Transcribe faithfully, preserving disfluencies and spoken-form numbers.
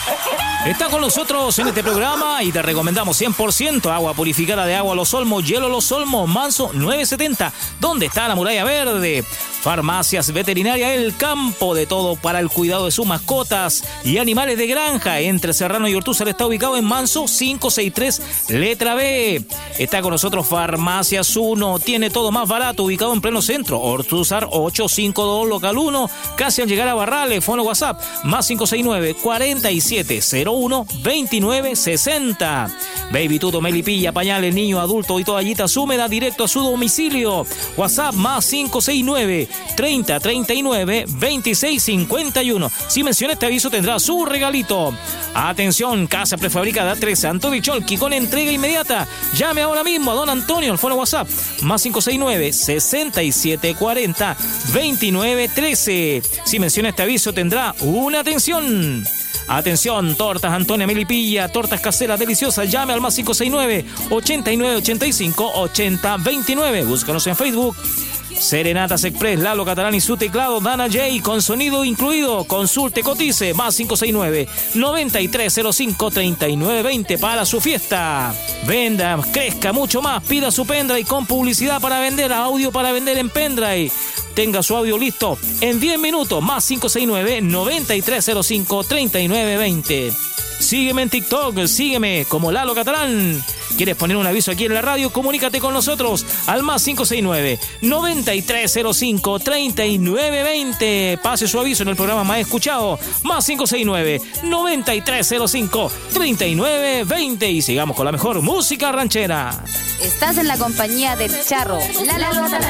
Está con nosotros en este programa y te recomendamos cien por ciento agua purificada de Agua Los Olmos, Hielo Los Olmos, Manso nueve setenta. ¿Dónde está la Muralla Verde? Farmacias Veterinaria El Campo, de todo para el cuidado de sus mascotas y animales de granja. Entre Serrano y Ortúzar está ubicado en Manso quinientos sesenta y tres, letra B. Está con nosotros Farmacias uno, tiene todo más barato, ubicado en pleno centro. Ortúzar ochocientos cincuenta y dos, local uno, casi al llegar a Barrales. Fono WhatsApp, más cinco seis nueve, cuarenta y siete cero uno, veintinueve sesenta. Baby Tuto, Melipilla, pañales, niño, adulto y toallitas húmedas directo a su domicilio. WhatsApp, más cinco seis nueve, treinta treinta y nueve, veintiséis cincuenta y uno. Si menciona este aviso tendrá su regalito. Atención, casa prefabricada tres Santo de Cholqui con entrega inmediata. Llame ahora mismo a don Antonio al fono WhatsApp, más cinco seis nueve, sesenta y siete cuarenta, veintinueve trece. Si menciona este aviso tendrá una atención. Atención, tortas Antonia Melipilla, tortas caseras deliciosas. Llame al más cinco seis nueve, ochenta y nueve ochenta y cinco, ochenta veintinueve. Búscanos en Facebook. Serenatas Express, Lalo Catalán y su teclado, Dana J, con sonido incluido. Consulte, cotice, más cinco seis nueve, noventa y tres cero cinco, treinta y nueve veinte para su fiesta. Venda, crezca mucho más, pida su pendrive con publicidad para vender, audio para vender en pendrive. Tenga su audio listo en diez minutos, más cinco seis nueve, noventa y tres cero cinco, treinta y nueve veinte. Sígueme en TikTok, sígueme como Lalo Catalán. ¿Quieres poner un aviso aquí en la radio? Comunícate con nosotros al más cinco seis nueve, noventa y tres cero cinco, treinta y nueve veinte. Pase su aviso en el programa más escuchado, más cinco seis nueve, noventa y tres cero cinco, treinta y nueve veinte. Y sigamos con la mejor música ranchera. Estás en la compañía del Charro, Lalo Catalán.